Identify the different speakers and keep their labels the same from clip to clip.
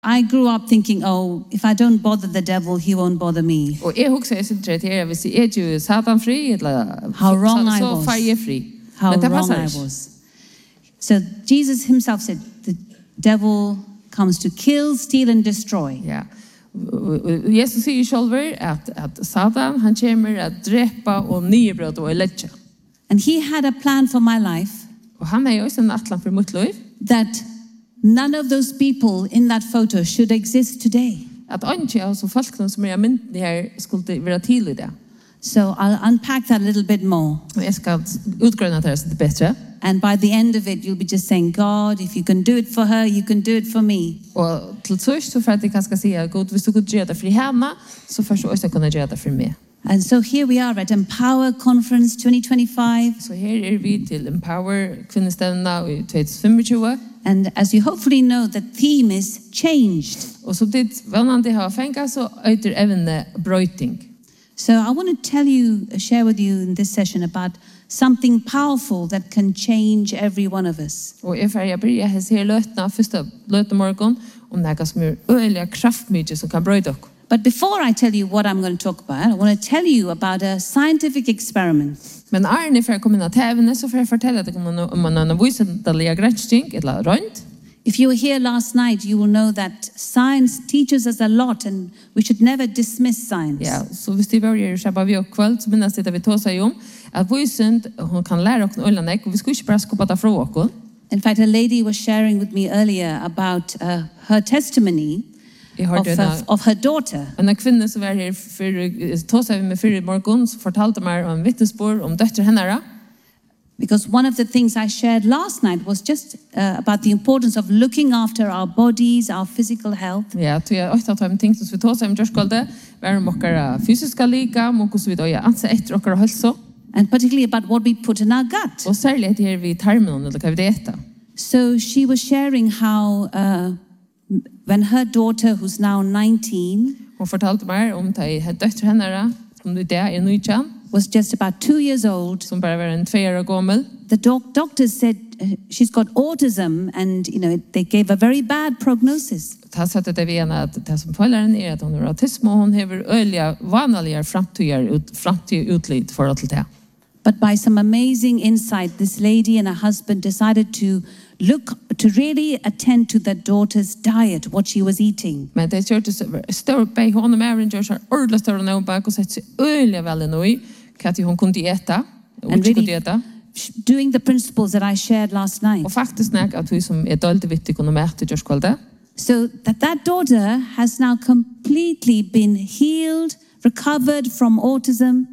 Speaker 1: I grew up thinking, oh, if I don't bother the devil, he won't bother me.
Speaker 2: Og jeg husker jeg sitter til hvis jeg ikke Satan fri, eller
Speaker 1: How wrong I
Speaker 2: så
Speaker 1: was.
Speaker 2: far jeg fri.
Speaker 1: How
Speaker 2: Men det
Speaker 1: wrong
Speaker 2: passer
Speaker 1: I
Speaker 2: ikke.
Speaker 1: was. So Jesus himself said, the devil comes to kill, steal, and destroy.
Speaker 2: Ja. Jesus sier selv at Satan, han kommer at drepa og nybrød og ledja.
Speaker 1: And he had a plan for my life
Speaker 2: Og han jo også en atlan for mitt liv,
Speaker 1: that none of those people in that photo should exist today.
Speaker 2: at ikke av så folkene som mynden her skulle være til i det.
Speaker 1: So I'll unpack that a little bit more.
Speaker 2: Og jeg skal utgrønne det litt bedre.
Speaker 1: And by the end of it, you'll be just saying, God, if you can do it for her, you can do it for me.
Speaker 2: Og til først så for at jeg kan si at God, hvis du kan gjøre det for henne, så først også kunne gjøre det for meg.
Speaker 1: And so here we are at Empower Conference 2025.
Speaker 2: Så her vi til Empower kvinnestevna i 2025.
Speaker 1: And as you hopefully know, the theme is changed.
Speaker 2: Og som det vannande har fengt, så øyter evne brøyting.
Speaker 1: So I want to share with you in this session about something powerful that can change every one of us.
Speaker 2: Og jeg börjar her løtna, første løtemorgon, om det som øyelig kraftmykje som kan brøyde okkur.
Speaker 1: But before I tell you what I'm going to talk about, I want to tell you about a scientific experiment.
Speaker 2: Men Arne, for å komme inn til evne, så får jeg fortelle deg om en vysendelig gransking, eller rønt.
Speaker 1: If you were here last night, you will know that science teaches us a lot and we should never dismiss science.
Speaker 2: Ja, så hvis de börjar kjøpe vi og kveld, så minnes det vi tar seg om, at vysend, hun kan lære okkur øylandek, og vi skal ikke bare skuppe det fra okkur.
Speaker 1: In fact, a lady was sharing with me earlier about her testimony of her daughter.
Speaker 2: En kvinne som var her tar seg med før i morgen, så fortalte meg om vittnesbord om døtter henne.
Speaker 1: Because one of the things I shared last night was just about the importance of looking after our bodies, our physical health.
Speaker 2: Ja, så jeg også tar med ting som vi tar seg om gjørskolde, være om okkara fysiska liga, om okkara som vi anser etter okkara helse.
Speaker 1: And particularly about what we put in our gut.
Speaker 2: Og særlig etter her vi tarmen, eller hva vi etter.
Speaker 1: So she was sharing how when her daughter, who's now 19,
Speaker 2: Hun fortalte meg om døtter henne, som det nøytjan,
Speaker 1: was just about 2 years old.
Speaker 2: som bare var en 2 år gammel.
Speaker 1: The doctors said she's got autism, and they gave a very bad prognosis.
Speaker 2: Ta satte det vi igjen at det som følger at hun har autisme, og hun har øyelige vanlige framtid utlid forhold til det.
Speaker 1: But by some amazing insight, this lady and her husband decided to really attend to their daughter's diet, what she was eating.
Speaker 2: Men det kjørte stor bei hon med en gjør seg ordentlig stor nå bak og sett seg øyelig vel nå i hva hun kunne ete og ikke kunne ete.
Speaker 1: Doing the principles that I shared last night.
Speaker 2: Og faktisk nek at vi som dårlig viktig kunne mæte gjørskvalde.
Speaker 1: So that daughter has now completely been healed, recovered from autism,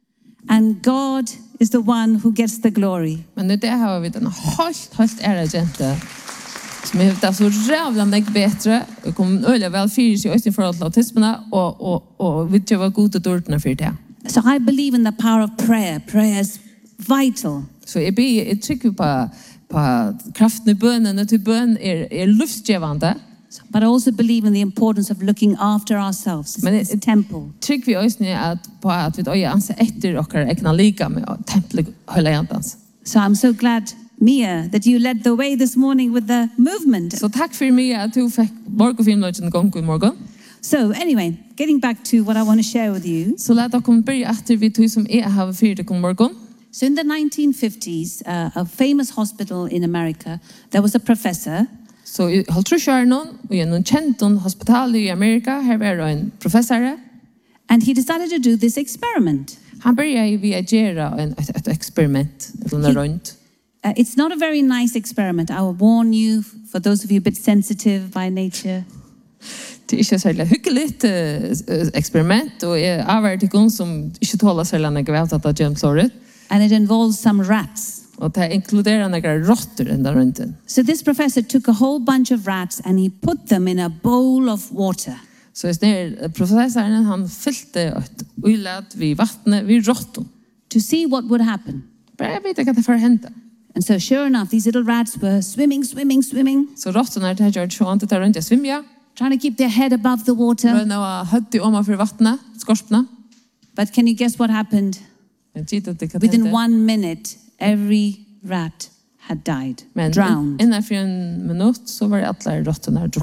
Speaker 1: and God is the one who gets the glory.
Speaker 2: Men nu det har vi den helt ære jente som har det så rævlig nek bedre og kom øyelig vel fyrir seg også i forhold til autismene og vi ikke var gode dårtene for det.
Speaker 1: So I believe in the power of prayer. Prayer is vital.
Speaker 2: Så jeg trykker på kraften i bønnen, til bønnen luftsgjevende.
Speaker 1: But I also believe in the importance of looking after ourselves. It's a temple.
Speaker 2: Trykker vi også på at vi anser etter okkar egna liga med tempelet høyla jantans.
Speaker 1: So I'm so glad, Mia, that you led the way this morning with the movement.
Speaker 2: Så takk for Mia at du fikk morgenfilmløgjen gong i morgen.
Speaker 1: So anyway, getting back to what I want to share with you.
Speaker 2: Så la dere begynne etter vi tog som har fyrt i morgen.
Speaker 1: So in the 1950s, a famous hospital in America, there was a professor.
Speaker 2: Så i halvtrusjørnen, og i en kjent hospital i Amerika, her var en professor.
Speaker 1: And he decided to do this experiment.
Speaker 2: Han började via gjøre et eksperiment, rundt.
Speaker 1: It's not a very nice experiment. I will warn you, for those of you a bit sensitive by nature.
Speaker 2: Det ikke særlig hyggelig eksperiment, og jeg avhører til noen som ikke tåler særlig enn jeg vet at det er gjennomslåret.
Speaker 1: And it involves some rats.
Speaker 2: Og det inkluderer noen rotter inn der rundt.
Speaker 1: So this professor took a whole bunch of rats and he put them in a bowl of water.
Speaker 2: Så professoren han fylte et uilad vid vattnet vid rotten.
Speaker 1: To see what would happen.
Speaker 2: Bare jeg vet ikke hva det får hente.
Speaker 1: And so sure enough, these little rats were swimming.
Speaker 2: Så rotten det her gjør sånn at det rundt jeg svimmer.
Speaker 1: Trying to keep their head above the water.
Speaker 2: Rønne og høtti om for vattnet, skorpene.
Speaker 1: But can you guess what happened? Within 1 minute, every rat had died, drowned.
Speaker 2: Men innenfor en minutt så var det alle rottene drukna.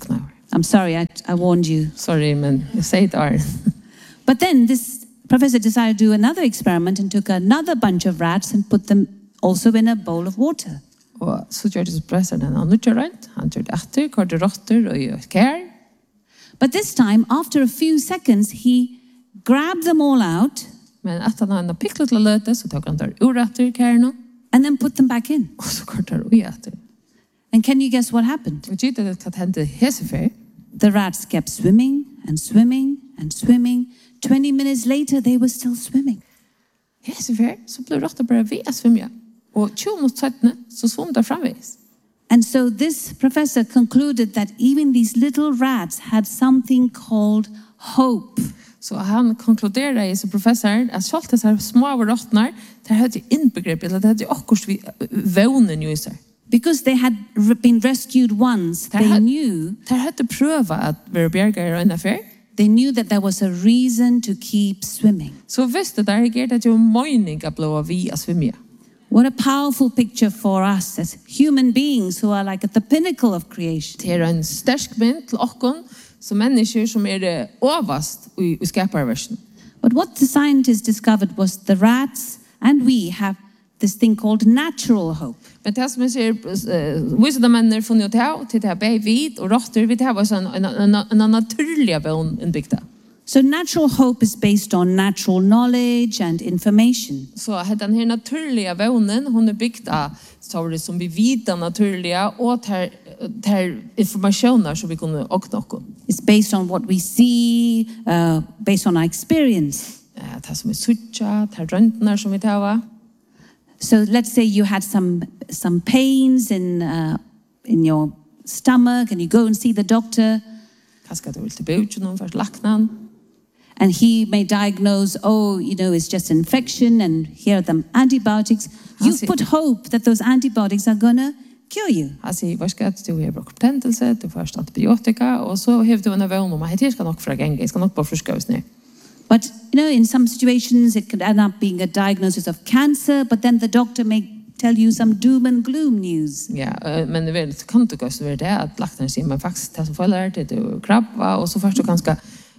Speaker 1: I'm sorry, I warned you.
Speaker 2: Sorry, men jag säger det.
Speaker 1: But then this professor decided to do another experiment and took another bunch of rats and put them also in a bowl of water.
Speaker 2: Og så gjør det så pressen en annen utgjørent. Han gjør det etter, korte rotter og gjør kær.
Speaker 1: But this time, after a few seconds, he grabbed them all out
Speaker 2: Men etter han har piklet til løte, så tok han der uretter kærene,
Speaker 1: and then put them back in.
Speaker 2: og så korte han ui etter.
Speaker 1: And can you guess what happened?
Speaker 2: Og gitt det hva hendte hesefer.
Speaker 1: The rats kept swimming and swimming and swimming. 20 minutes later, they were still swimming.
Speaker 2: Hesefer, så ble rotter bare vi å svimja. Og 20 mot 17, så svom der framvis.
Speaker 1: And so this professor concluded that even these little rats had something called hope.
Speaker 2: Så han konkluderer i som professoren at selv disse små rottene, det hadde innbegrep, eller det hadde akkurat vi vånen jo i seg.
Speaker 1: Because they had been rescued once, they knew
Speaker 2: Det hadde prøvet at være bjergere og affær.
Speaker 1: they knew that there was a reason to keep swimming.
Speaker 2: Så visste det reagerte at det var mening at blå vi å svimme.
Speaker 1: What a powerful picture for us as human beings who are like at the pinnacle of creation.
Speaker 2: Det en sterk mynd til okkon som mennesker som det overast i skaparversen.
Speaker 1: But what the scientists discovered was the rats and we have this thing called natural hope.
Speaker 2: Men det som jeg ser, visse de mennene funnet til det her vid og rotter, vi har en naturlig vån innbygd.
Speaker 1: So natural hope is based on natural knowledge and information.
Speaker 2: Så den her naturliga vånen, hon byggt av så det som vi vita naturliga och ter informationer som vi kunde och något.
Speaker 1: It's based on what we see, based on our experience.
Speaker 2: Det som vi sucha, ter röntnar som vi tar.
Speaker 1: So let's say you had some pains in your stomach and you go and see the doctor.
Speaker 2: Kanske du vill till buken för laknan.
Speaker 1: And he may diagnose, it's just infection and here are the antibiotics. You've put hope that those antibiotics are going to cure you.
Speaker 2: Han säger, vad ska du ha kompetens, du får antibiotika och så har du en vän om att det ska nog för gänga, ska nog bara försköras ner.
Speaker 1: But in some situations it could end up being a diagnosis of cancer, but then the doctor may tell you some doom and gloom news.
Speaker 2: Ja, men det väl kan du gå så vidare det att laktan säger man faktiskt det som följer det du krabba och så först du ganska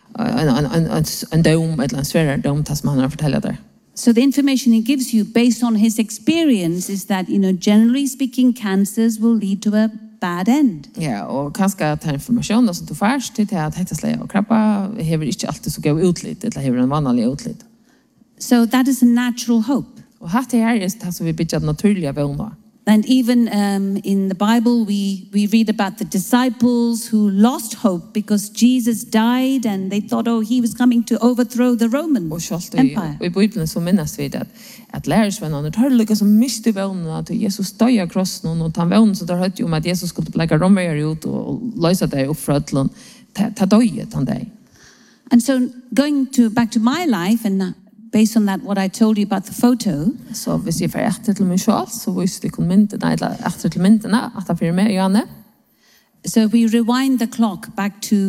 Speaker 2: en dom eller en svärare dom tas man har fortällt där.
Speaker 1: So the information he gives you based on his experience is that, generally speaking, cancers will lead to a bad end.
Speaker 2: Ja, och kanske att informationen som du först till att hitta slä och krabba har inte alltid så gå utlit eller har en vanlig utlit.
Speaker 1: So that is a natural hope.
Speaker 2: Och det här är det som vi bygger naturliga vänner.
Speaker 1: And even in the Bible, we read about the disciples who lost hope because Jesus died and they thought, he was coming to overthrow the Roman Empire.
Speaker 2: Och i Bibeln så minnas vi att lärarsvännerna tar lyckas som miste vännerna att Jesus döja krossen och han vänner så där hade ju om att Jesus skulle lägga romare ut och lösa det upp för att ta döjet han dig.
Speaker 1: And so going back to my life and based on that, what I told you about the photo.
Speaker 2: Så hvis jeg får etter til meg selv, så visste jeg myndene, eller etter til myndene, at jeg får med Janne.
Speaker 1: So we rewind the clock back to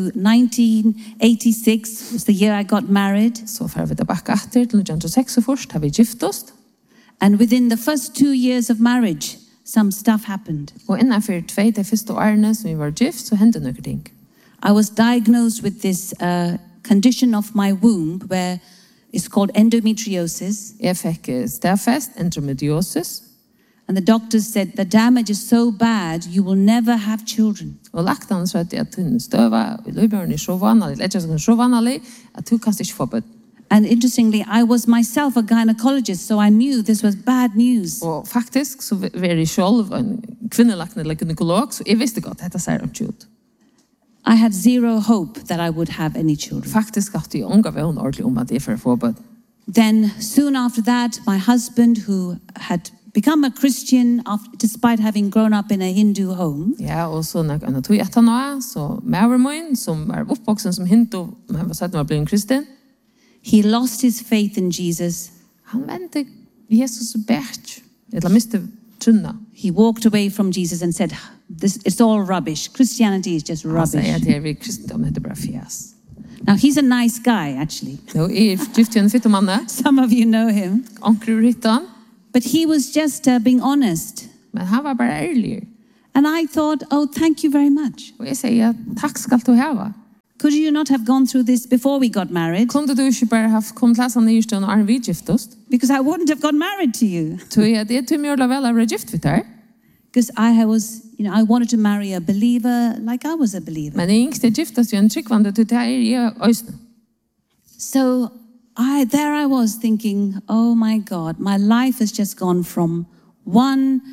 Speaker 1: 1986, was the year I got married.
Speaker 2: Så får vi tilbake etter til 1906 først, har vi gift oss.
Speaker 1: And within the first 2 years of marriage, some stuff happened.
Speaker 2: Og innenfor de første årene som vi var gift, så hendte noen ting.
Speaker 1: I was diagnosed with this condition of my womb where it's called endometriosis.
Speaker 2: Jeg fikk stedfest endometriosis.
Speaker 1: And the doctors said the damage is so bad you will never have children.
Speaker 2: Og lagt han så at hun støva, og løybjørn er så vanlig, eller så vanlig, at hun kan ikke få bøtt.
Speaker 1: And interestingly, I was myself a gynecologist, so I knew this was bad news.
Speaker 2: Og faktisk så var jeg selv en kvinnelakne eller gynekolog, så jeg visste godt at dette ser ikke ut.
Speaker 1: I had zero hope that I would have any children.
Speaker 2: Faktisk hadde jeg unga vevn ordentlig om at jeg får få bøtt.
Speaker 1: Then soon after that, my husband, who had become a Christian despite having grown up in a Hindu home.
Speaker 2: Ja, og så når jeg tog etter nå, så mavermoen, som var oppvoksen som hindu, men var sagt at han ble en kristen.
Speaker 1: He lost his faith in Jesus.
Speaker 2: Han vente Jesus bært, eller miste trunna.
Speaker 1: He walked away from Jesus and said, it's all rubbish. Christianity is just
Speaker 2: Han
Speaker 1: rubbish.
Speaker 2: sier at det er kristendom, det er bare fjes.
Speaker 1: Now, he's a nice guy, actually.
Speaker 2: Nå er gift en fittemanne,
Speaker 1: Some of you know him.
Speaker 2: anker ryttan,
Speaker 1: But he was just being honest.
Speaker 2: men han var bare ærlig.
Speaker 1: And I thought, oh, thank you very much.
Speaker 2: Og jeg sier, takk skal du hava.
Speaker 1: Could you not have gone through this before we got married?
Speaker 2: Kunde du ikke bare haft kommet lesa nyerstående og vi giftost?
Speaker 1: Because I wouldn't have got married to you.
Speaker 2: Så det tog mjørla vel av gift vidt her.
Speaker 1: Because I wanted to marry a believer like I was a believer.
Speaker 2: Men jeg yngste giftast jo en tryggvande til det her i øyne.
Speaker 1: So there I was thinking, oh my God, my life has just gone from one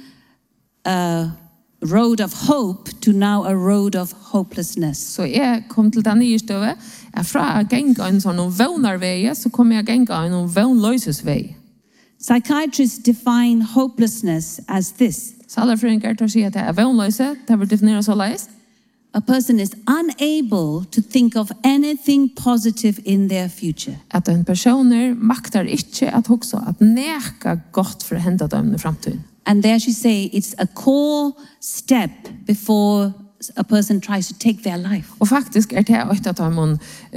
Speaker 1: road of hope to now a road of hopelessness.
Speaker 2: Så jeg kom til den nyerstøve, fra å genga en sånn vånarvei, så kom jeg genga en vånløsesvei.
Speaker 1: Psychiatrists define hopelessness as this.
Speaker 2: Salerfrøyngar tar seg at det vånløse, det vil definere så leis.
Speaker 1: A person is unable to think of anything positive in their future.
Speaker 2: At en personer maktar ikke at hoksa at neka godt for å hente dem i framtiden.
Speaker 1: And there she say it's a core step before a person tries to take their life.
Speaker 2: Og faktisk det ofte at man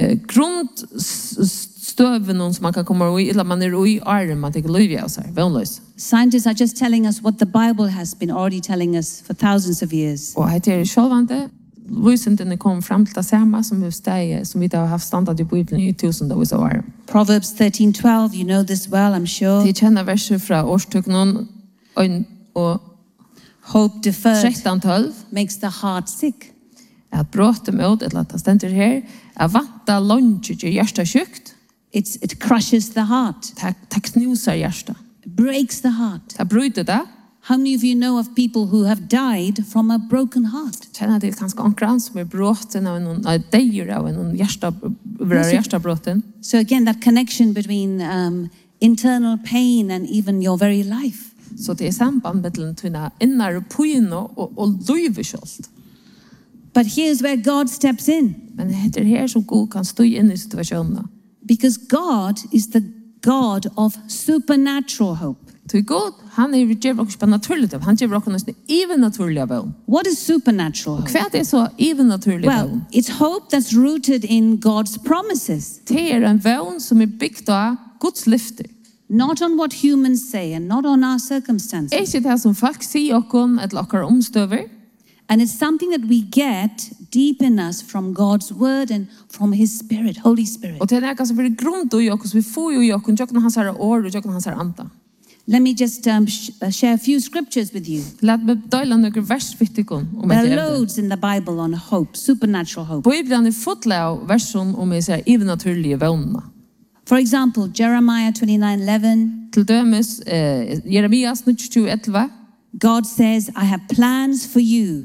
Speaker 2: grundstøven som man kan komme i, eller man i arm, man tenker liv av seg, vånløs.
Speaker 1: Scientists are just telling us what the Bible has been already telling us for thousands of years.
Speaker 2: Og her sjølvande, Lysentene kom fram til det samme som vi har haft standard i Bibelen i tusenvis av år.
Speaker 1: Proverbs 13:12, you know this well, I'm sure.
Speaker 2: De kjenner verser fra årstøknen og
Speaker 1: Hope deferred
Speaker 2: 13:12.
Speaker 1: makes the heart sick.
Speaker 2: At bråte med, eller at det stender her, at vanta lunge gjør hjertet sjukt.
Speaker 1: It crushes the heart.
Speaker 2: Det knuser hjertet.
Speaker 1: It breaks the heart.
Speaker 2: Det bryter det.
Speaker 1: How many of you know of people who have died from a broken heart?
Speaker 2: Kjenner det kanskje ankran som bråten av en deier av en hjertebråten.
Speaker 1: So again, that connection between internal pain and even your very life.
Speaker 2: Så det samband mellom tuna innar pøyno og løyveskjolt.
Speaker 1: But here's where God steps in.
Speaker 2: Men det her som God kan stå inn i situasjonen.
Speaker 1: Because God is the God of supernatural hope.
Speaker 2: Så God, han gjør oss på naturligt av. Han gjør oss nesten even naturlig av.
Speaker 1: What is supernatural hope?
Speaker 2: Hva er så even naturlig av?
Speaker 1: Well, it's hope that's rooted in God's promises.
Speaker 2: Det en vån som bygd av Guds lyfter.
Speaker 1: Not on what humans say and not on our circumstances.
Speaker 2: Ikke det som folk sier okken eller okker omstøver.
Speaker 1: And it's something that we get deep in us from God's word and from his spirit, Holy Spirit.
Speaker 2: Og det er som blir grunnt i okken, så vi får jo i okken, tjokken hans her år og tjokken hans her anta.
Speaker 1: Let me just share a few scriptures with you.
Speaker 2: Lad meg døyla noen vers vittikon om
Speaker 1: There
Speaker 2: etter
Speaker 1: are loads in the Bible on hope, supernatural hope.
Speaker 2: Bibelen fotla av versen om jeg ser even naturlige vånene.
Speaker 1: For example, Jeremiah 29:11.
Speaker 2: Til dømes Jeremias 29:11.
Speaker 1: God says, I have plans for you.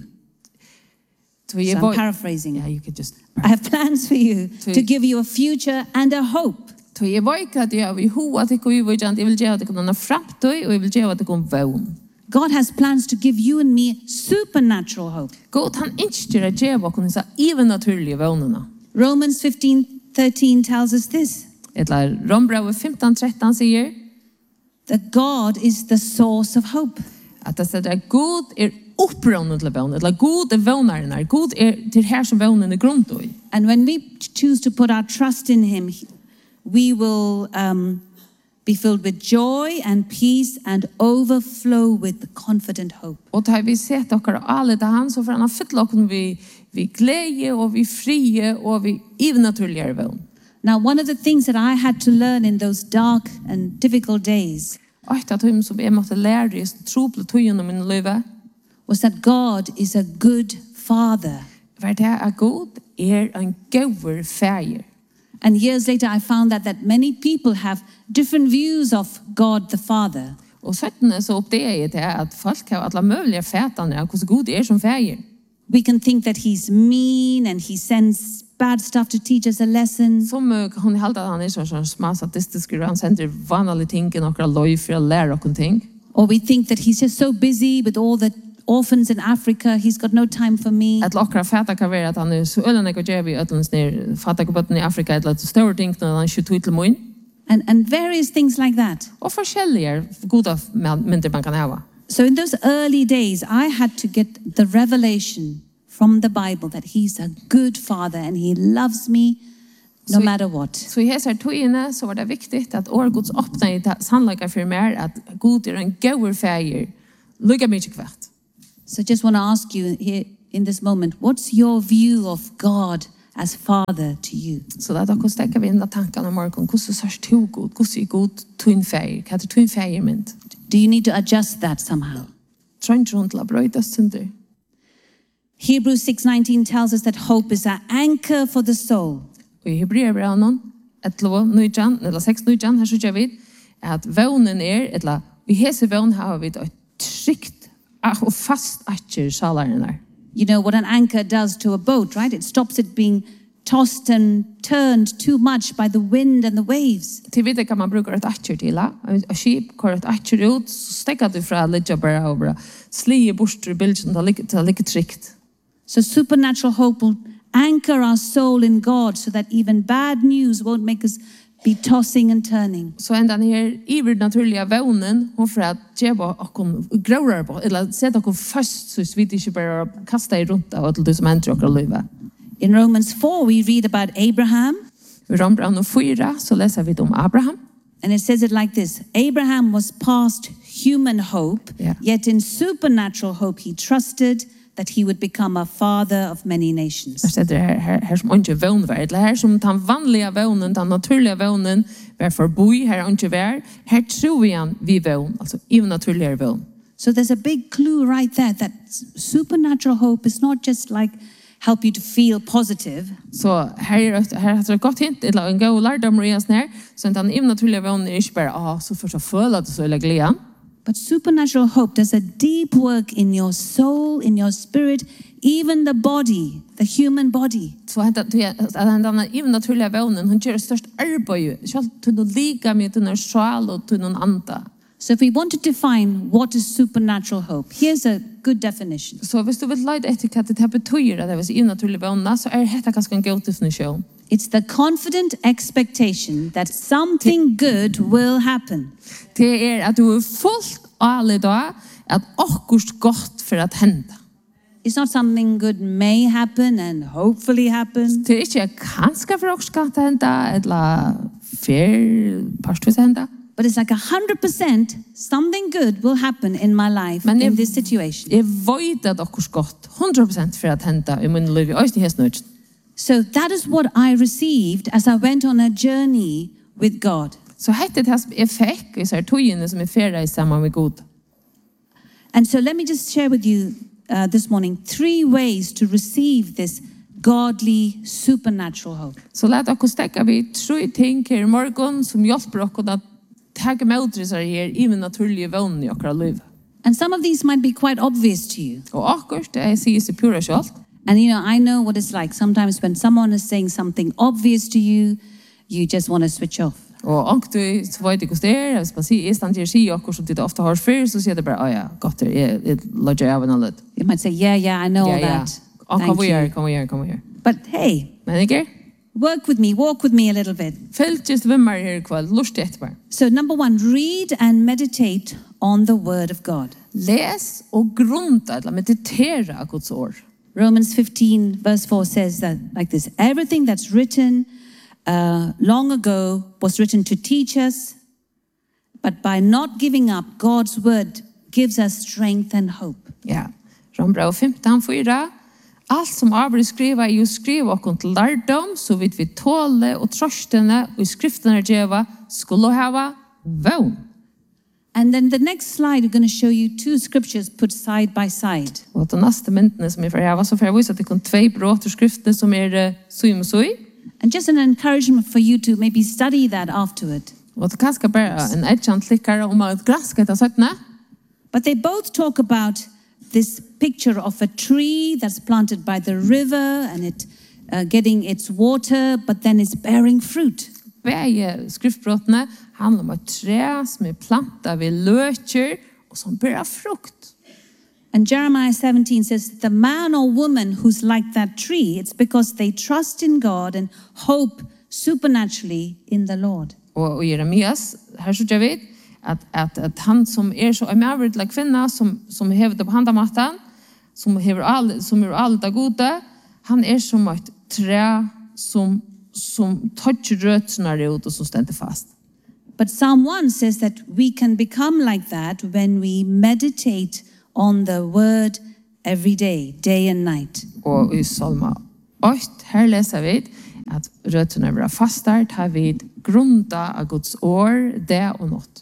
Speaker 1: So I'm paraphrasing.
Speaker 2: Yeah, you could just.
Speaker 1: I have plans for you to give you a future and a hope.
Speaker 2: Så jeg vet at jeg vil ho at jeg vil gjøre at jeg kan framtøy, og jeg vil gjøre at jeg kan vån.
Speaker 1: God has plans to give you and me supernatural hope.
Speaker 2: God, han ønsker å gjøre oss even naturlige vånene.
Speaker 1: Romans 15:13 tells us this.
Speaker 2: Eller Rombrevet 15:13 sier
Speaker 1: that God is the source of hope.
Speaker 2: At det sier at God opprørende til vånen, eller God våneren, God til her som vånen grunnt i.
Speaker 1: And when we choose to put our trust in him, we will be filled with joy and peace and overflow with confident hope.
Speaker 2: Og da vi sett dere alle til han, så får han fylle dere vi glede og vi frie og vi even naturligere vån.
Speaker 1: Now, one of the things that I had to learn in those dark and difficult days
Speaker 2: som jeg måtte lære i troble tøyene min liv
Speaker 1: was that God is a good father.
Speaker 2: For det God en gøver feir.
Speaker 1: And years later I found that many people have different views of God the Father.
Speaker 2: Og sånn så oppdager jeg at folk har alle mulige fætene av hvordan God som feir.
Speaker 1: We can think that he's mean and he sends bad stuff to teach us a lesson.
Speaker 2: Som hon halda at han sånn små statistisk, han sender vanlige ting i noen lov for å lære noen ting.
Speaker 1: Or we think that he's just so busy with all the orphans in Africa, he's got no time for me.
Speaker 2: At lokra fæta kan være at han så ølen jeg gjør vi øtlens ned fattakabøtten i Afrika eller store ting når han ikke tog til mun.
Speaker 1: And various things like that.
Speaker 2: Og forskjellige gode mynter man kan hava.
Speaker 1: So in those early days, I had to get the revelation from the Bible that he's a good father and he loves me no matter what.
Speaker 2: Så i hesar tøyene så var det viktigt at Guds åpna i sannleika for mer at God en gauer feir lukka mykje kvart.
Speaker 1: So just want to ask you here in this moment, what's your view of God as Father to you?
Speaker 2: Så det er stekker vi inn i tankene om morgen. Hvordan sørst to god? Hvordan er god twin feir? Hva er twin feir mynd?
Speaker 1: Do you need to adjust that somehow?
Speaker 2: Trenger hun til å brøyde synder.
Speaker 1: Hebrews 6:19 tells us that hope is an anchor for the soul.
Speaker 2: Og i Hebreerbrevet 6:9 her så gjør vi at vånen eller vi hese vån har vi et trygt og fast akker salaren der.
Speaker 1: You know what an anchor does to a boat, right? It stops it being tossed and turned too much by the wind and the waves.
Speaker 2: Til videre kan man bruke et akker til, og skip går et akker ut, så stekker du fra litt bare over, slige bort i bilden til å ligge trygt.
Speaker 1: So supernatural hope will anchor our soul in God so that even bad news won't make us be tossing and turning.
Speaker 2: Så den her ivernaturlige vånen, hun får at gjøre oss grøvere på, eller sette oss først, så vi ikke bare kaster i rundt av til det som henter oss livet.
Speaker 1: In Romans 4, we read about Abraham.
Speaker 2: I Rombrand 4, så leser vi om Abraham.
Speaker 1: And it says it like this. Abraham was past human hope, yet in supernatural hope he trusted that he would become a father of many nations.
Speaker 2: Det her som ikke vån var. Det her som den vanlige vånen, den naturlige vånen, var forboi, her ikke var. Her tror vi vån, altså even naturligere vån.
Speaker 1: So there's a big clue right there that supernatural hope is not just like help you to feel positive.
Speaker 2: Så her har det godt hint, eller en god lærdom Marias nær, så den even naturlige vånen ikke bare, så først å føle det så eller glede.
Speaker 1: But supernatural hope does a deep work in your soul, in your spirit, even the body, the human body.
Speaker 2: Så den even naturliga vånen, hon gör störst arbeid, selv til noe liga med til noe sjal og til noen anda.
Speaker 1: So if we want to define what is supernatural hope, here's a good definition.
Speaker 2: Så hvis du vil leide etter hva det betyr at det er even naturlig vånen, så dette ganske en god definisjon.
Speaker 1: It's the confident expectation that something good will happen.
Speaker 2: Det at du fullt alle da at akkurat godt for at hende.
Speaker 1: It's not something good may happen and hopefully happen.
Speaker 2: Det ikke kanskje for akkurat godt hende, eller fair partvis hende.
Speaker 1: But it's like 100% something good will happen in my life in this situation.
Speaker 2: Jeg vet at akkurat godt, 100% for at hende i min liv, og ikke helt
Speaker 1: So that is what I received as I went on a journey with God.
Speaker 2: Så hette det som jeg fikk, så togene som ferdig sammen med Gud.
Speaker 1: And so let me just share with you this morning 3 ways to receive this godly supernatural hope.
Speaker 2: Så lad oss stekke vi 3 ting her i morgen som hjelper oss å ta med seg her i min naturlige vånen i akkurat liv.
Speaker 1: And some of these might be quite obvious to you.
Speaker 2: Og akkurat det jeg sier seg pura selv.
Speaker 1: And you know, I know what it's like. Sometimes when someone is saying something obvious to you, you just want to switch off.
Speaker 2: Og du vet ikke hvordan det hvis man sier, stand til å si akkurat som det ofte har før, så sier det bare, ja, godt, jeg lager av en eller annet.
Speaker 1: You might say, yeah, I know all that.
Speaker 2: Kom here.
Speaker 1: But hey,
Speaker 2: men ikke?
Speaker 1: walk with me a little bit.
Speaker 2: Følg just hvem her i kveld, lust etterpå.
Speaker 1: So number 1, read and meditate on the word of God.
Speaker 2: Les og grunta, eller meditere av Guds ord.
Speaker 1: Romans 15 verse 4 says that like this, everything that's written long ago was written to teach us, but by not giving up, God's word gives us strength and hope.
Speaker 2: Ja, Rombrev 15:4. Allt som Abel skriva ju skriva och till lärdom, så vidt vi tåle och tröstene och i skrifterna djeva skulle hava vån.
Speaker 1: And then the next slide, we're going to show you 2 scriptures put side by side.
Speaker 2: Och den nästa myndene som får hava, så får jag visa att det kom 2 brott ur skriften som sui.
Speaker 1: And just an encouragement for you to maybe study that afterward.
Speaker 2: Och det kanske bara en edgant lickare om att granska det sättna.
Speaker 1: But they both talk about this picture of a tree that's planted by the river and it getting its water, but then it's bearing fruit.
Speaker 2: Bäge skriftbrottene handlar om ett träd som plantat vid löcher och som bär frukt.
Speaker 1: And Jeremiah 17 says, the man or woman who's like that tree, it's because they trust in God and hope supernaturally in the Lord.
Speaker 2: Och Jeremias, här så jag vet att han som så en överlig kvinna som hävdar på handamattan, som är allt det goda, han som ett trä som touchar rötterna ut och som ständer fast.
Speaker 1: But Psalm 1 says that we can become like that when we meditate on the word every day, day and night.
Speaker 2: Og i Salma 8, her leser vi at røttene blir fastar, tar vi grunda av Guds år, det og nått.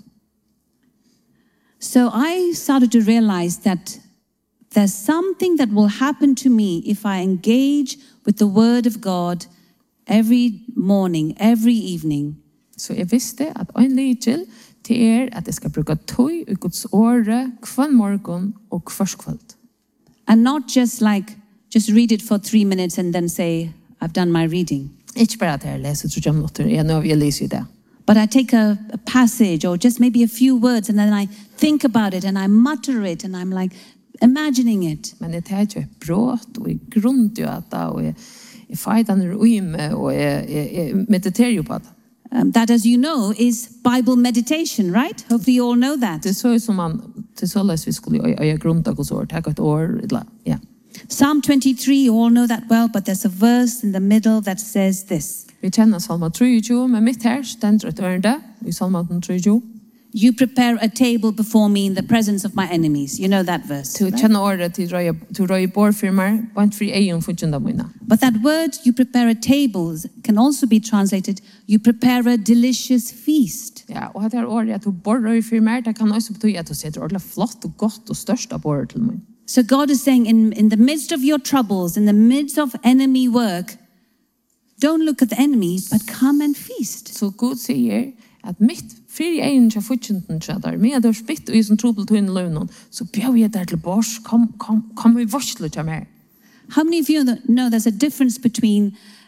Speaker 1: So I started to realize that there's something that will happen to me if I engage with the Word of God every morning, every evening.
Speaker 2: Så jeg visste at en lydel til at jeg skal bruke tøy i Guds åre hver morgen og hver kveld.
Speaker 1: And not just read it for 3 minutes and then say, I've done my reading.
Speaker 2: Ikke bare at jeg leser 3 minutter, jeg leser det.
Speaker 1: But I take a passage or just maybe a few words and then I think about it and I mutter it and I'm like imagining it.
Speaker 2: Men jeg tar ikke et brot og jeg grunner jo det og jeg feider den uime og jeg mediterer jo på det.
Speaker 1: That, as you know, is Bible meditation, right? Hopefully you all know that.
Speaker 2: Det så som man til så løs vi skulle øye grunnt av Guds år, takk et år, ja.
Speaker 1: Psalm 23, you all know that well, but there's a verse in the middle that says this.
Speaker 2: Vi kjenner Salma 23, men mitt her stender et ørende i Salma 23.
Speaker 1: You prepare a table before me in the presence of my enemies. You know that verse.
Speaker 2: Du kjenner året til røye borfirmer, bant fri egen fortjenda mine.
Speaker 1: But that word, you prepare a table, can also be translated, you prepare a delicious feast.
Speaker 2: Ja, og dette året at du borrer firmer, det kan også bety at du setter ordentlig flott og godt og størst av borrer til meg.
Speaker 1: So God is saying, in the midst of your troubles, in the midst of enemy work, don't look at the enemy, but come and feast.
Speaker 2: Så Gud sier at mitt fri egen til fortjenden til der, med at du har spitt og i som trobel til lønnen, så bjør jeg der til bors, kom vi varsler til meg.
Speaker 1: How many of you know there's a difference between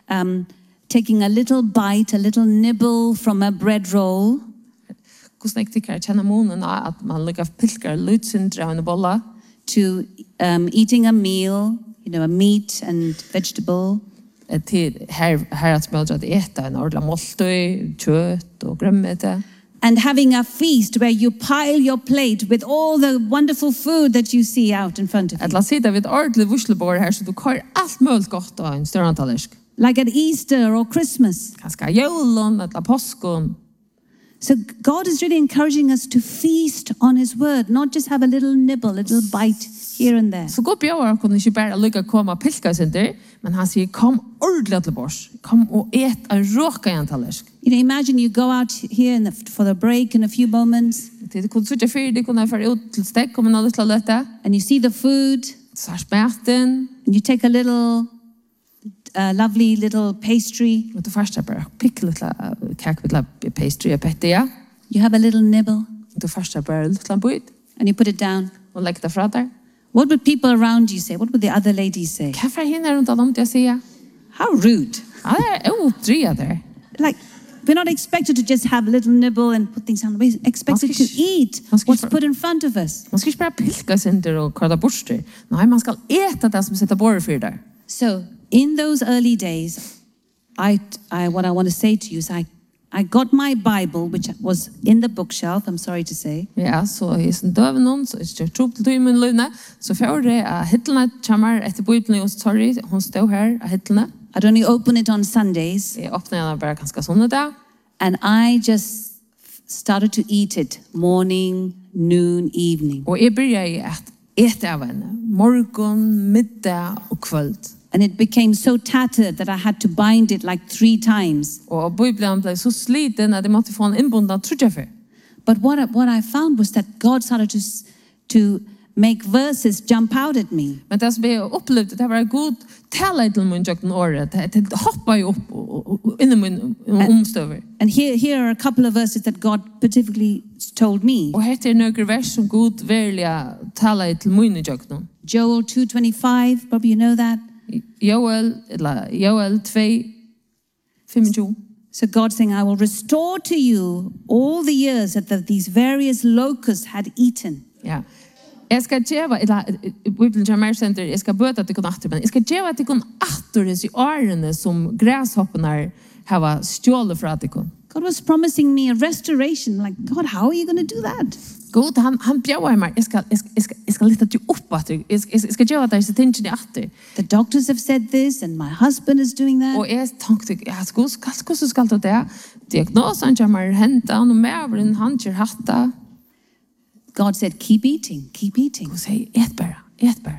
Speaker 1: taking a little bite, a little nibble from a bread roll,
Speaker 2: Hvordan jeg tykker kjenner månen av at man lykker pilker lydsindre av en bolla,
Speaker 1: to eating a meal, a meat and vegetable,
Speaker 2: til her at smødre at ete en ordentlig måltøy, kjøtt og grømmete.
Speaker 1: and having a feast where you pile your plate with all the wonderful food that you see out in front of
Speaker 2: At
Speaker 1: you.
Speaker 2: la sida vid ordentlig vuslebord her, så du kör alt mulig godt av en større antallersk.
Speaker 1: Like at Easter or Christmas.
Speaker 2: Kanskje julen, eller påsken.
Speaker 1: So God is really encouraging us to feast on His Word, not just have a little nibble, a little bite here and there.
Speaker 2: Så gå bjør kunne ikke bare lykke komme og pilke sin der, men han sier, kom ordentlig til bors. Kom og et en råka i antallersk.
Speaker 1: Imagine you go out here for the break in a few moments,
Speaker 2: Det kunne sitte fyr, det kunne føre ut til stek, om en hadde til å løte.
Speaker 1: and you see the food,
Speaker 2: Så er smerten,
Speaker 1: and you take a little lovely little pastry,
Speaker 2: og du først er bare pikke litt kake med litt pastry og pette, ja.
Speaker 1: you have a little nibble,
Speaker 2: Du først er bare litt bøyd,
Speaker 1: and you put it down.
Speaker 2: og legger det fra der.
Speaker 1: What would people around you say? What would the other ladies say?
Speaker 2: Hva for henne rundt om til å si? Ja,
Speaker 1: How rude.
Speaker 2: det er oppdryet der.
Speaker 1: Like, we're not expected to just have a little nibble and put things down. We're expected to eat what's put in front of us.
Speaker 2: Man skal ikke bare pilke sin der og kvarda borster. Nei, man skal ete det som sitter båret for der.
Speaker 1: So, in those early days, what I want to say to you is I got my Bible, which was in the bookshelf, I'm sorry to say.
Speaker 2: Ja, så i sin døven, så ikke tro til i min lønne, så får det at hittelene kommer etter bøyblene, og sorry, hun stod her av hittelene.
Speaker 1: I'd only open it on Sundays,
Speaker 2: Jeg åpner henne bare ganske sånn det.
Speaker 1: and I just started to eat it morning, noon, evening.
Speaker 2: Og jeg begynte at ete av henne, morgen, middag og kveld.
Speaker 1: And it became so tattered that I had to bind it like 3 times.
Speaker 2: Og bøyblene ble så sliten at jeg måtte få en innbundet trudje for.
Speaker 1: But what I found was that God started to make verses jump out at me.
Speaker 2: Men det som jeg opplevde, det var god tale til min jøkken året. Det hoppet jo opp inni min omstøver.
Speaker 1: And here are a couple of verses that God particularly told me.
Speaker 2: Og her er noen vers som god verlig tale til min jøkken.
Speaker 1: Joel 2:25, probably you know that.
Speaker 2: Joel 2:25.
Speaker 1: So God's saying, I will restore to you all the years that these various locusts had eaten.
Speaker 2: Ja. Jeg skal gjøre, Bibelen kommer senter, jeg skal bøte at det kunne atter, men jeg skal gjøre at det kunne atter i årene som græshoppene har stjålet fra det kunne.
Speaker 1: God was promising me a restoration. Like, God, how are you going to do that?
Speaker 2: God, han bjør meg, jeg skal lytte til opp atter, jeg skal gjøre at det er så tingene atter.
Speaker 1: The doctors have said this, and my husband is doing that.
Speaker 2: Og jeg tenkte, ja, hvordan skal det det? Diagnosen kommer hentet, og med han kjør hatta.
Speaker 1: God said, keep eating, keep eating.
Speaker 2: Og sier, et bare.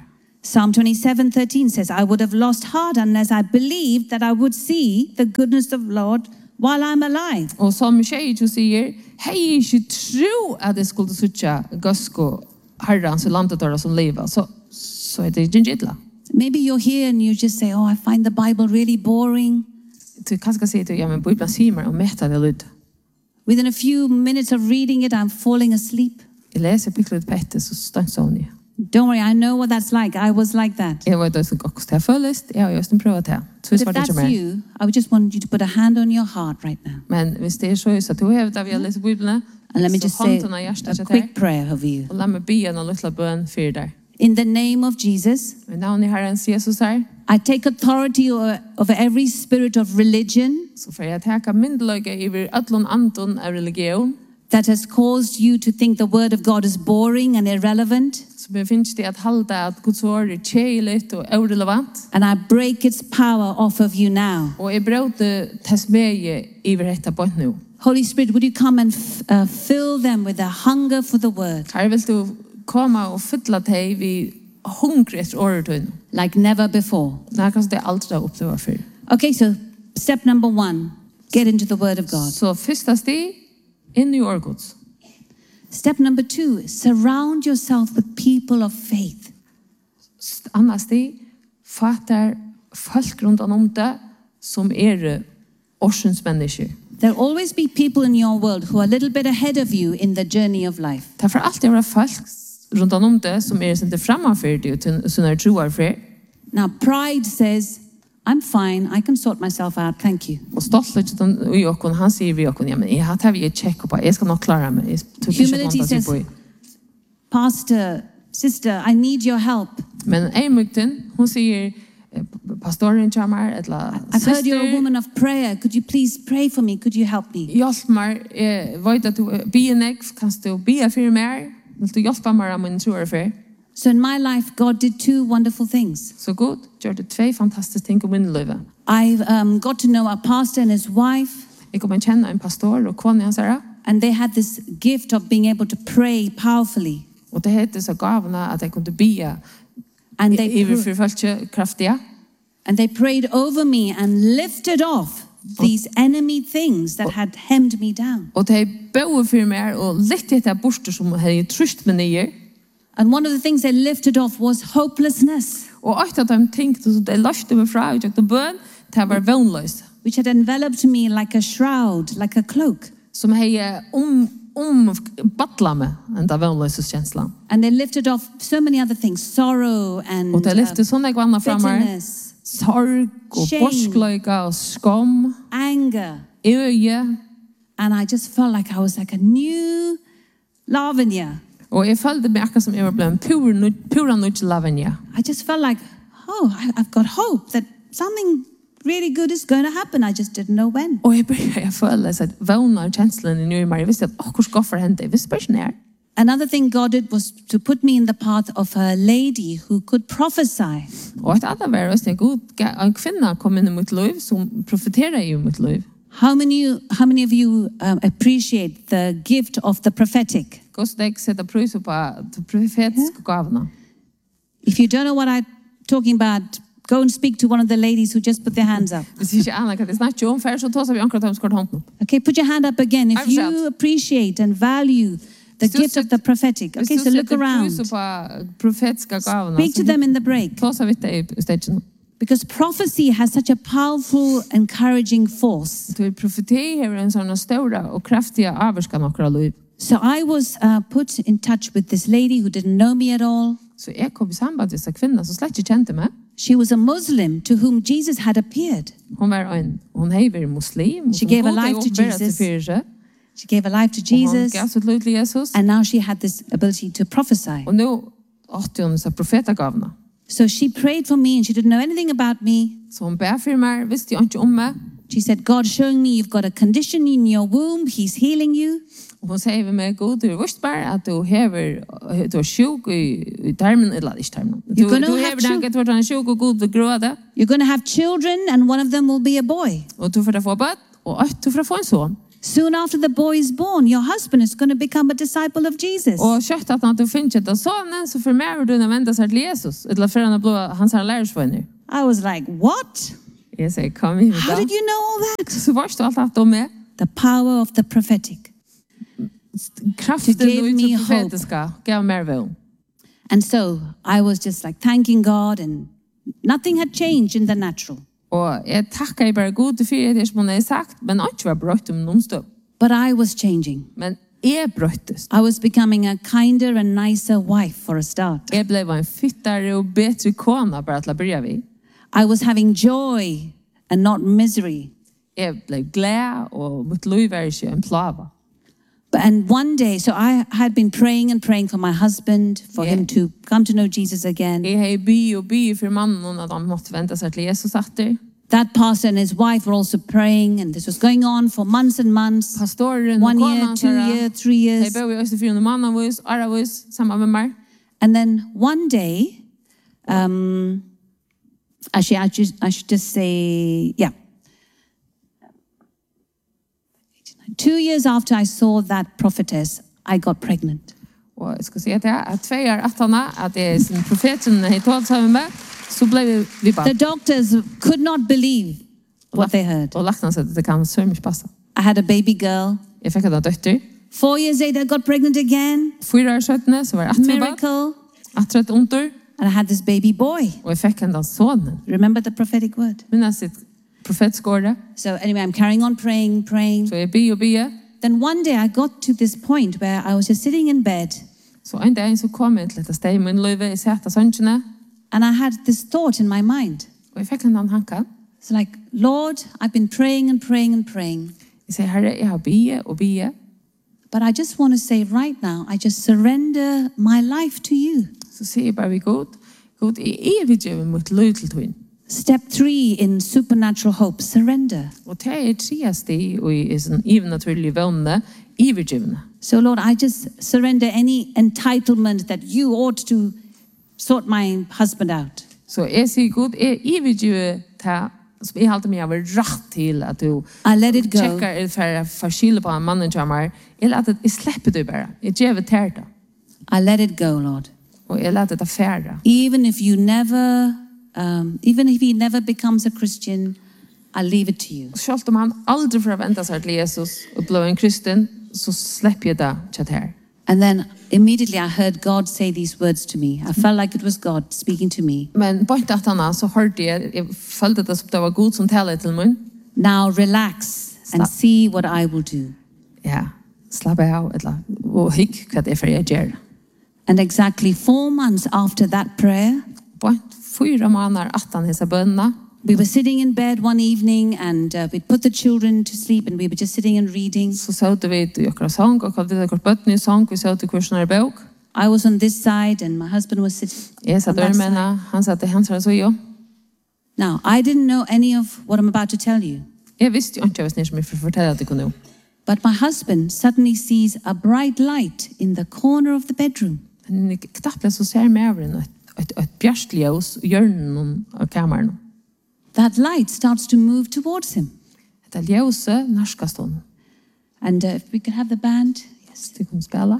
Speaker 1: Psalm 27:13 says, I would have lost heart unless I believed that I would see the goodness of Lord while I'm alive.
Speaker 2: Og som Tjej sier, hei ikke tro at jeg skulle suttja gøsko herrans i landet der som lever, så er det ikke gittla.
Speaker 1: Maybe you're here and you just say, oh, I find the Bible really boring.
Speaker 2: Du kanskje sier til, ja, men Bibelen sier meg og metta det litt.
Speaker 1: Within a few minutes of reading it, I'm falling asleep.
Speaker 2: Jeg leser pikkelig på etter, så stønner sånn jeg.
Speaker 1: Don't worry, I know what that's like. I was like that.
Speaker 2: Jeg vet også hvordan det føles, jeg har just prøvd det.
Speaker 1: But if that's you, I would just want you to put a hand on your heart right now.
Speaker 2: Men hvis det så du har det vi har lest Bibelen,
Speaker 1: And let me just say a quick prayer over you.
Speaker 2: og la meg be en liten bønn for deg.
Speaker 1: In the name of Jesus,
Speaker 2: I navn i Herrens Jesus her,
Speaker 1: I take authority over every spirit of religion
Speaker 2: så får jeg teka myndeløyge over ødlån anton av religion,
Speaker 1: that has caused you to think the word of God is boring and irrelevant.
Speaker 2: så befinnes det at halda at Guds ord er kjeiligt og irrelevant,
Speaker 1: And I break its power off of you now.
Speaker 2: og jeg brøte tesmeie over dette på nå.
Speaker 1: Holy Spirit, would you come and fill them with a hunger for the word
Speaker 2: Her vil du komme og fylla deg vi hungrig etter åretøyne.
Speaker 1: like never before?
Speaker 2: Det er kanskje det aldri har opplevd før.
Speaker 1: Okay, so step number 1, get into the word of God.
Speaker 2: Så første stig, inn i årgods.
Speaker 1: Step number 2, surround yourself with people of faith.
Speaker 2: Anna stig, fatter folk rundt om det som årsens mennesker.
Speaker 1: There'll always be people in your world who are a little bit ahead of you in the journey of life.
Speaker 2: Det får alltid være folk rundt om det som sendt fremmefyrt ut sånne troer for.
Speaker 1: Now, pride says, I'm fine, I can sort myself out, thank you.
Speaker 2: Og stolthet i okken, han sier vi okken, ja, men jeg har vi et tjekk på, jeg skal nok klare meg. Jeg tror ikke
Speaker 1: Humility
Speaker 2: at
Speaker 1: says, Pastor, sister, I need your help.
Speaker 2: Men Eimugten, hun sier, pastoren kommer, eller
Speaker 1: I've heard you're a woman of prayer. Could you please pray for me? Could you help me?
Speaker 2: hjelp meg, jeg vet at du bier nek, kan du bia for meg? Vil du hjelpe meg av min troer for?
Speaker 1: So in my life, God did 2 wonderful things.
Speaker 2: Så god, gjør det 2 fantastiske ting om min liv.
Speaker 1: I got to know a pastor and his wife,
Speaker 2: Jeg kom kjenne en pastor og kone hans her,
Speaker 1: and they had this gift of being able to pray powerfully.
Speaker 2: og det heter så gavene at jeg kunne bia
Speaker 1: And
Speaker 2: i for folk kraftige.
Speaker 1: and they prayed over me and lifted off these enemy things that had hemmed me down.
Speaker 2: Og de bøde for meg og litt etter borster som hadde trøst meg nye.
Speaker 1: And one of the things they lifted off was hopelessness,
Speaker 2: Og alt at de tenkte, så de løfte meg fra ut av bøn, det var vannløst.
Speaker 1: which had enveloped me like a shroud, like a cloak.
Speaker 2: Som hadde battlet meg, enn det vannløse kjenslen.
Speaker 1: And they lifted off so many other things, sorrow and
Speaker 2: Og de lyfte sånne vannet fra meg.
Speaker 1: bitterness,
Speaker 2: Sorg og
Speaker 1: Shame.
Speaker 2: borskløyga og skam,
Speaker 1: anger.
Speaker 2: øye.
Speaker 1: And I just felt like I was like a new Lavinia.
Speaker 2: Og jeg følte meg akkurat som jeg var blevet pura nødt lavanja.
Speaker 1: I just felt like, oh, I've got hope that something really good is going to happen. I just didn't know when.
Speaker 2: Og jeg følte at vana kjenslen i nye meg. Jeg visste at hvor skal for hente? Jeg visste bare ikke nær.
Speaker 1: Another thing God did was to put me in the path of a lady who could prophesy.
Speaker 2: Og et annet var også en kvinne kom inn i mitt liv som profeterer i mitt liv.
Speaker 1: How many of you appreciate the gift of the prophetic?
Speaker 2: Hvordan jeg setter pris på de profetiske gavene.
Speaker 1: If you don't know what I'm talking about, go and speak to one of the ladies who just put their hands up.
Speaker 2: Hvis ikke Anna kan det snakke om, så tar vi akkurat om skåret hånden.
Speaker 1: Okay, put your hand up again if
Speaker 2: I'm shout.
Speaker 1: you appreciate and value the gift of the prophetic. Okay, so look around.
Speaker 2: Hvis du setter pris på profetiske gavene,
Speaker 1: Speak to them in the break.
Speaker 2: så vidt det i stedet.
Speaker 1: Because prophecy has such a powerful, encouraging force.
Speaker 2: Du profeterer en sånn stor og kraftig avvarskan akkurat liv.
Speaker 1: So I was put in touch with this lady who didn't know me at all.
Speaker 2: Så jeg kom i samband med disse kvinner som slett ikke kjente meg.
Speaker 1: She was a Muslim to whom Jesus had appeared.
Speaker 2: Hun har vært muslim.
Speaker 1: She gave her life to Jesus. She gave her life to
Speaker 2: Hun
Speaker 1: Jesus.
Speaker 2: gav sitt liv til Jesus.
Speaker 1: And now she had this ability to prophesy.
Speaker 2: Og nå åtte hun disse profetagavene.
Speaker 1: So she prayed for me and she didn't know anything about me.
Speaker 2: Så hun ber for meg, visste jo ikke om meg.
Speaker 1: She said, God's showing me you've got a condition in your womb. He's healing you.
Speaker 2: Og hun sier ved meg, God, du visste bare at du er sjuk i tarmen, eller ikke tarmen. Du
Speaker 1: You're gonna have
Speaker 2: hever det, du er sjuk og god og gråde.
Speaker 1: You're going to have children and one of them will be a boy.
Speaker 2: Og du får få bøtt, og du får få en son.
Speaker 1: Soon after the boy is born, your husband is going to become a disciple of Jesus.
Speaker 2: Og kjøtt at du finner ikke det sånn, så former du å vende seg til Jesus, eller for han å bli hans lærersvenner.
Speaker 1: I was like, what?
Speaker 2: Jeg sier, kom igjen
Speaker 1: How
Speaker 2: da.
Speaker 1: did you know all that?
Speaker 2: Så var det alt at med.
Speaker 1: The power of the prophetic.
Speaker 2: Kraften
Speaker 1: To give
Speaker 2: ut
Speaker 1: me
Speaker 2: til
Speaker 1: hope.
Speaker 2: profetiska gav mer vel.
Speaker 1: And so I was just like thanking God, and nothing had changed in the natural.
Speaker 2: Og jeg takker bare god for det som hun har sagt, men ikke var brøtt noenstøv.
Speaker 1: But I was changing.
Speaker 2: Men jeg brøttes.
Speaker 1: I was becoming a kinder and nicer wife for a start.
Speaker 2: Jeg ble en fittare og bedre kona bare til å begynne vi.
Speaker 1: I was having joy and not misery.
Speaker 2: Jeg ble glad, og mitt liv var ikke en plava.
Speaker 1: And one day, so I had been praying and praying for my husband, for him to come to know Jesus again.
Speaker 2: Jeg har by for mannen at han måtte vente seg til Jesus etter.
Speaker 1: That pastor and his wife were also praying, and this was going on for months and months.
Speaker 2: Pastoren
Speaker 1: 1
Speaker 2: og
Speaker 1: year,
Speaker 2: konan
Speaker 1: 2 years, 3 years.
Speaker 2: Jeg bor i Østefjorden mannavus, aravus, sammen med meg.
Speaker 1: And then one day, actually, I should just say, yeah. 2 years after I saw that prophetess, I got pregnant.
Speaker 2: Og jeg skal si at jeg er 2 år etter at jeg er sin profet som jeg talt sammen med, så ble vi bare.
Speaker 1: The doctors could not believe what they heard.
Speaker 2: Og lagt han seg at det kan så mye passe.
Speaker 1: I had a baby girl.
Speaker 2: Jeg fikk en døtter.
Speaker 1: 4 years later, I got pregnant again.
Speaker 2: 4 år søttene, så var det 8 barn.
Speaker 1: Miracle.
Speaker 2: 8 under.
Speaker 1: And I had this baby boy.
Speaker 2: Og jeg fikk en da sånne.
Speaker 1: Remember the prophetic word?
Speaker 2: Minnes sitt profetskåret.
Speaker 1: So anyway, I'm carrying on praying.
Speaker 2: Så jeg by og byer.
Speaker 1: Then one day I got to this point where I was just sitting in bed.
Speaker 2: Så en dag så kom jeg til dette stedet i min liv, jeg satt av sønnene.
Speaker 1: And I had this thought in my mind.
Speaker 2: Og jeg fikk en annen hanka.
Speaker 1: It's like, Lord, I've been praying and praying and praying.
Speaker 2: Jeg sier, Herre, jeg har byer og byer.
Speaker 1: But I just want to say right now, I just surrender my life to you.
Speaker 2: Så sier jeg bare vi god, jeg overgiver mitt liv til tog.
Speaker 1: Step 3 in supernatural hope, surrender.
Speaker 2: Og det er 3 steg og i sånn naturlig vånne, overgivende.
Speaker 1: So Lord, I just surrender any entitlement that you ought to sort my husband out.
Speaker 2: Så jeg sier god, jeg overgiver det som jeg halte meg av rett til at du
Speaker 1: I let it go.
Speaker 2: tjekker for skille på en mannen til meg. Jeg slipper det bare. Jeg gjør det til det.
Speaker 1: I let it go, Lord.
Speaker 2: Og jeg later det færre.
Speaker 1: Even if he never becomes a Christian, I leave it to you.
Speaker 2: Selv om han aldri får vente seg til Jesus og blir en kristen, så slipper jeg det til her.
Speaker 1: And then immediately I heard God say these words to me. I felt like it was God speaking to me.
Speaker 2: Men på et annet så hørte jeg følte det som det var Gud som taler til meg.
Speaker 1: Now relax and see what I will do.
Speaker 2: Ja, slapp av og hikk hva det er for jeg gjør.
Speaker 1: And exactly 4 months after that prayer,
Speaker 2: På 4 måneder at han hisse bønna,
Speaker 1: we were sitting in bed one evening, and we'd put the children to sleep, and we were just sitting and reading.
Speaker 2: så søte vi i okra sang, og kallte det akkurat bøtten i sang, vi søte kursen av bøk.
Speaker 1: I was on this side, and my husband was sitting
Speaker 2: Jeg
Speaker 1: on
Speaker 2: satt
Speaker 1: that side.
Speaker 2: ørmene, han satt i hans så jo.
Speaker 1: Now, I didn't know any of what I'm about to tell you,
Speaker 2: Jeg visste jo ikke hva som jeg for fortelle at det kunne.
Speaker 1: but my husband suddenly sees a bright light in the corner of the bedroom.
Speaker 2: Men knapt så ser med over et bjørstljøs i hjørnen av kammeren.
Speaker 1: That light starts to move towards him.
Speaker 2: Det ljøse norskast hun.
Speaker 1: And if we could have the band, yes,
Speaker 2: Du kunne spille.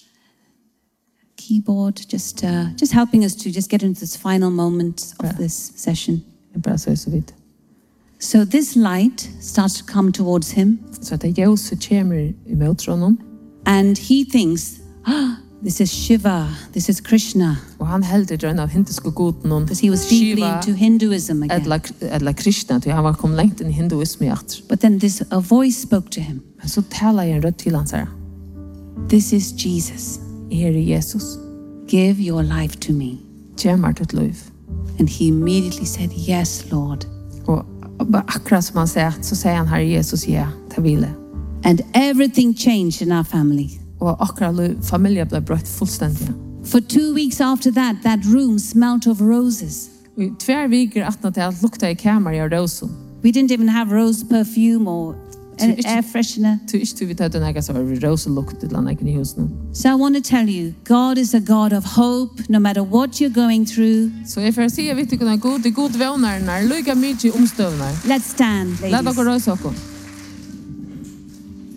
Speaker 1: keyboard, just helping us to just get into this final moment of this session.
Speaker 2: Jeg bare så vidt.
Speaker 1: So this light starts to come towards him,
Speaker 2: Så det ljøse kommer i møtrånen,
Speaker 1: and he thinks, this is Shiva, this is Krishna,
Speaker 2: og han heldig drønn av hinduske goden,
Speaker 1: because he was deeply into Hinduism again.
Speaker 2: eller Krishna, til han var kommet lengt inn i hinduisme i alt.
Speaker 1: But then a voice spoke to him.
Speaker 2: Men så taler jeg en rødt til han, sier han.
Speaker 1: This is Jesus.
Speaker 2: Er Jesus,
Speaker 1: Give your life to me.
Speaker 2: kommer til et liv.
Speaker 1: And he immediately said, yes, Lord.
Speaker 2: Og akkurat som han sier, så sier han, Herre Jesus, ja, det vil jeg.
Speaker 1: And everything changed in our family.
Speaker 2: Og akkurat familien ble brøtt fullstendig.
Speaker 1: For 2 weeks after that, that room smelt of roses.
Speaker 2: Og i 2 viker at det lukta i kammeret av rosen.
Speaker 1: We didn't even have rose perfume or air freshener.
Speaker 2: Så ikke vi tatt en egen som var roselukt til han i husen.
Speaker 1: So I want to tell you, God is a God of hope, no matter what you're going through.
Speaker 2: Så jeg får si, jeg vet ikke om det er god vevnerne, lykke mye omstøvner.
Speaker 1: Let's stand,
Speaker 2: La
Speaker 1: ladies.
Speaker 2: dere røse dere.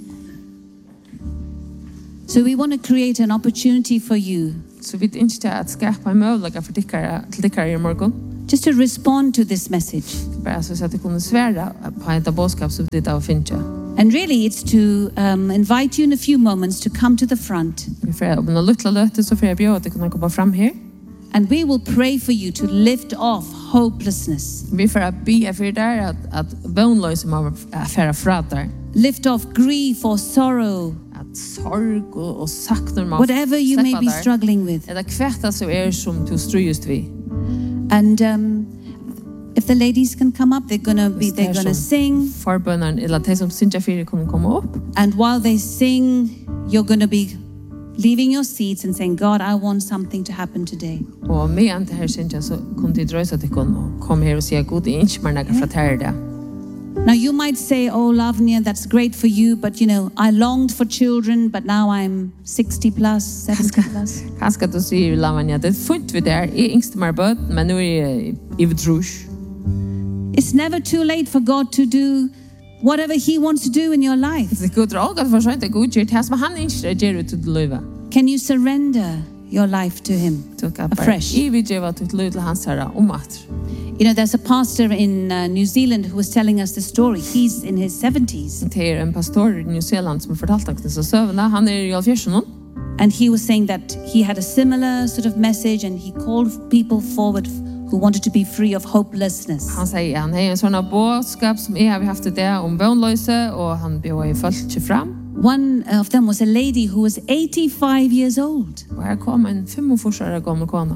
Speaker 1: So we want to create an opportunity for you
Speaker 2: Så vi ønsker at skapa en mulighet for dikkere i morgen.
Speaker 1: just to respond to this message.
Speaker 2: Bare så at det kunne svære på en av bådskap som det er å finne.
Speaker 1: And really, it's to invite you in a few moments to come to the front.
Speaker 2: Vi får om en liten løte så får jeg bjøre at det kunne komme frem her.
Speaker 1: And we will pray for you to lift off hopelessness.
Speaker 2: Vi får be for der at vånløse må være fra der.
Speaker 1: Lift off grief or sorrow,
Speaker 2: At sorg og sakner må
Speaker 1: whatever you may be
Speaker 2: der.
Speaker 1: struggling with.
Speaker 2: Det kvæta som som du strøyest vi.
Speaker 1: And if the ladies can come up, they're gonna sing.
Speaker 2: Forbønneren, eller de som synes jeg fyrir kunne komme opp.
Speaker 1: And while they sing, you're gonna be leaving your seats and saying, God, I want something to happen today.
Speaker 2: Og med an til her synes jeg så kunne de drøyse til kunne komme her og si God, jeg ikke mer nægge fra her det.
Speaker 1: Now you might say, oh, Lavnia, that's great for you, but you know, I longed for children, but now I'm 60 plus, 70 plus.
Speaker 2: Kanskje du sier, Lavnia, det funnet vi der. Jeg yngste meg bøt, men nå jeg ved trus.
Speaker 1: It's never too late for God to do whatever He wants to do in your life.
Speaker 2: Det går også for seg til God gjør det som han ikke gjør ut til løyve.
Speaker 1: Can you surrender your life to Him afresh?
Speaker 2: Jeg vil gjøre til løyve til hans herre om at.
Speaker 1: You know, there's a pastor in New Zealand who was telling us the story. He's in his 70s.
Speaker 2: Det er en pastor i New Zealand som fortalte hans så søvende. Han er i alfjersen.
Speaker 1: And he was saying that he had a similar sort of message and he called people forward who wanted to be free of hopelessness.
Speaker 2: Han sier han har en sånn bådskap som jeg har haft det om vånløse, og han bjør i folk til frem.
Speaker 1: One of them was a lady who was 85 years old.
Speaker 2: Og her kom en 45-årig gammel kona.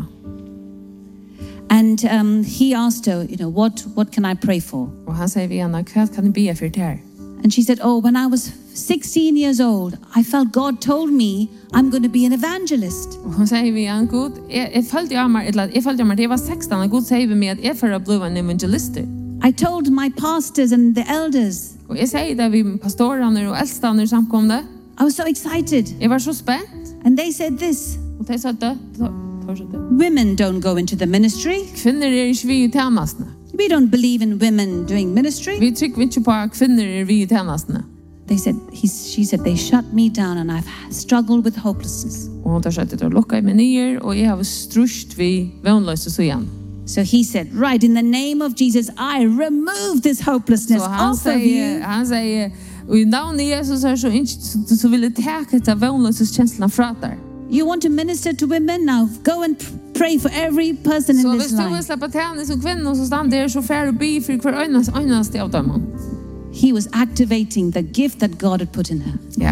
Speaker 1: And he asked her, you know, what can I pray for?
Speaker 2: Og han sier vi henne, hva kan jeg be for det her?
Speaker 1: And she said, oh, when I was 16 years old, I felt God told me I'm going to be an evangelist.
Speaker 2: Og han sier vi henne, God, jeg følte av meg, jeg var 16, og God sier vi meg at jeg får bli en evangelist.
Speaker 1: I told my pastors and the elders.
Speaker 2: Og jeg sier det vi pastorene og eldstene samkomne.
Speaker 1: I was so excited.
Speaker 2: Jeg var så spent.
Speaker 1: And they said this.
Speaker 2: Og de sa det.
Speaker 1: Women don't go into the ministry.
Speaker 2: Kvinner er ikke vi i tjenestene.
Speaker 1: We don't believe in women doing ministry.
Speaker 2: Vi trykker ikke på at kvinner er vi i tjenestene.
Speaker 1: She said, they shut me down and I've struggled with hopelessness.
Speaker 2: Og hun har sagt at det lukket meg nyer, og jeg har strusht vi vånløse så igjen.
Speaker 1: So he said, right, in the name of Jesus, I remove this hopelessness off of you.
Speaker 2: Han sier, og i navnet Jesus er så vil jeg take til vånløses kjenslene fra der.
Speaker 1: You want to minister to women now? Go and pray for every person in
Speaker 2: Så
Speaker 1: this
Speaker 2: hvis du vil
Speaker 1: line.
Speaker 2: slippe tjene som kvinner, så stand der så færre be for hver øyneste av dem.
Speaker 1: He was activating the gift that God had put in her.
Speaker 2: Ja,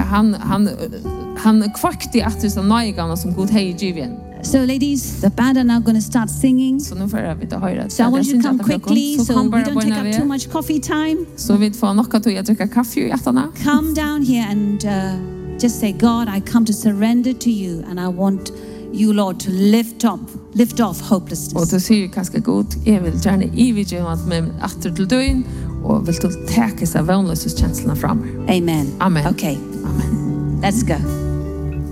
Speaker 2: han kvakte at det er nøygene som God har givet.
Speaker 1: So ladies, the band are now going to start singing.
Speaker 2: Så nu får vi det høyre.
Speaker 1: So I want you to come quickly so we don't take up too much coffee time.
Speaker 2: Så vi får noe til å drikke kaffe i hjertene.
Speaker 1: Come down here and just say, God, I come to surrender to you and I want you, Lord, to lift off hopelessness.
Speaker 2: Og du sier ganske godt, jeg vil gjerne ividge med atter til døgn, og vil til å take seg vånløses kjenslene frem.
Speaker 1: Amen.
Speaker 2: Amen.
Speaker 1: Okay,
Speaker 2: Amen.
Speaker 1: let's go.